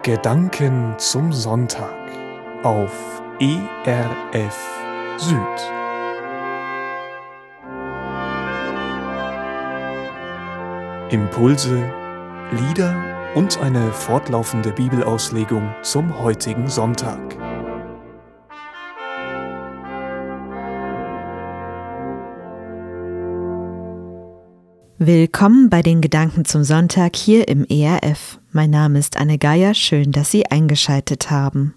Gedanken zum Sonntag auf ERF Süd. Impulse, Lieder und eine fortlaufende Bibelauslegung zum heutigen Sonntag. Willkommen bei den Gedanken zum Sonntag hier im ERF. Mein Name ist Anne Geier, schön, dass Sie eingeschaltet haben.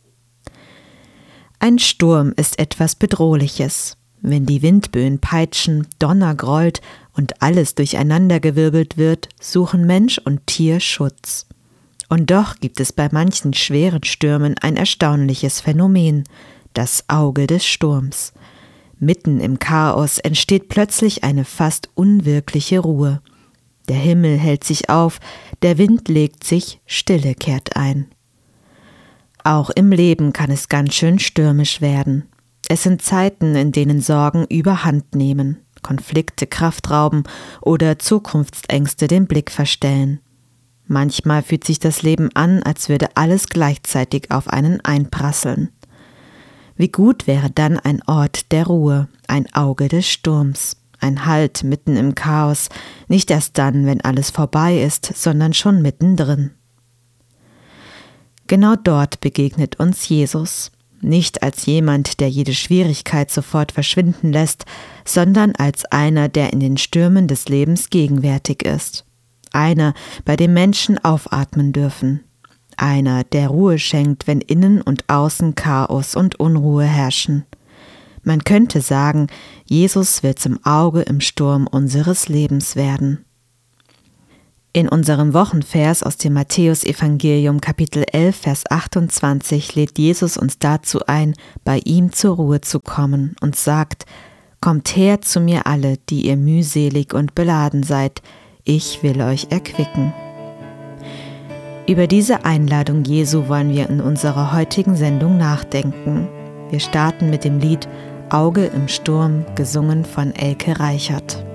Ein Sturm ist etwas Bedrohliches. Wenn die Windböen peitschen, Donner grollt und alles durcheinandergewirbelt wird, suchen Mensch und Tier Schutz. Und doch gibt es bei manchen schweren Stürmen ein erstaunliches Phänomen, das Auge des Sturms. Mitten im Chaos entsteht plötzlich eine fast unwirkliche Ruhe. Der Himmel hält sich auf, der Wind legt sich, Stille kehrt ein. Auch im Leben kann es ganz schön stürmisch werden. Es sind Zeiten, in denen Sorgen überhand nehmen, Konflikte Kraft rauben oder Zukunftsängste den Blick verstellen. Manchmal fühlt sich das Leben an, als würde alles gleichzeitig auf einen einprasseln. Wie gut wäre dann ein Ort der Ruhe, ein Auge des Sturms, ein Halt mitten im Chaos, nicht erst dann, wenn alles vorbei ist, sondern schon mittendrin. Genau dort begegnet uns Jesus, nicht als jemand, der jede Schwierigkeit sofort verschwinden lässt, sondern als einer, der in den Stürmen des Lebens gegenwärtig ist, einer, bei dem Menschen aufatmen dürfen. Einer, der Ruhe schenkt, wenn innen und außen Chaos und Unruhe herrschen. Man könnte sagen, Jesus will zum Auge im Sturm unseres Lebens werden. In unserem Wochenvers aus dem Matthäus-Evangelium Kapitel 11, Vers 28 lädt Jesus uns dazu ein, bei ihm zur Ruhe zu kommen und sagt: Kommt her zu mir alle, die ihr mühselig und beladen seid, ich will euch erquicken. Über diese Einladung Jesu wollen wir in unserer heutigen Sendung nachdenken. Wir starten mit dem Lied Auge im Sturm, gesungen von Elke Reichert.